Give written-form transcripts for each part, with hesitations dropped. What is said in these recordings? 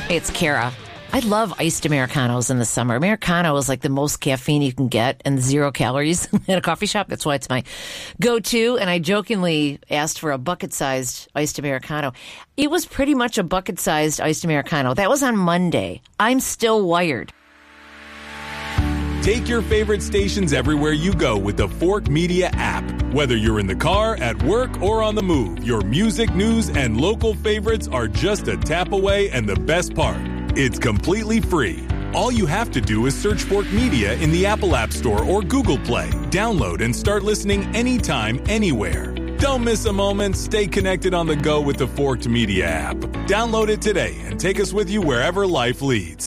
Hey, it's Kara. I love iced Americanos in the summer. Americano is like the most caffeine you can get and 0 calories at a coffee shop. That's why it's my go-to. And I jokingly asked for a bucket-sized iced Americano. It was pretty much a bucket-sized iced Americano. That was on Monday. I'm still wired. Take your favorite stations everywhere you go with the Fork Media app. Whether you're in the car, at work, or on the move, your music, news, and local favorites are just a tap away, and the best part, it's completely free. All you have to do is search Fork Media in the Apple App Store or Google Play. Download and start listening anytime, anywhere. Don't miss a moment. Stay connected on the go with the Forked Media app. Download it today and take us with you wherever life leads.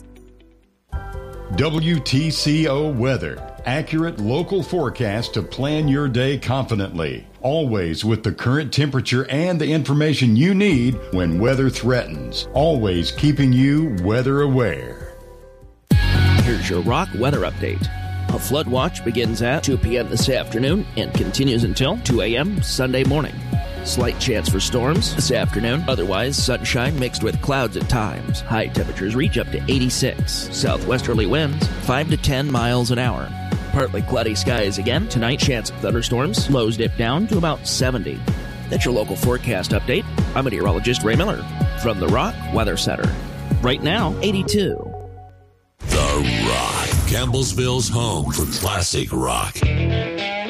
WTCO Weather. Accurate local forecast to plan your day confidently. Always with the current temperature and the information you need when weather threatens. Always keeping you weather aware. Here's your Rock weather update. A flood watch begins at 2 p.m. this afternoon and continues until 2 a.m. Sunday morning. Slight chance for storms this afternoon. Otherwise, sunshine mixed with clouds at times. High temperatures reach up to 86. Southwesterly winds 5 to 10 miles an hour. Partly cloudy skies again. Tonight, chance of thunderstorms. Lows dip down to about 70. That's your local forecast update. I'm meteorologist Ray Miller from the Rock Weather Center. Right now, 82. The Rock, Campbellsville's home for classic rock.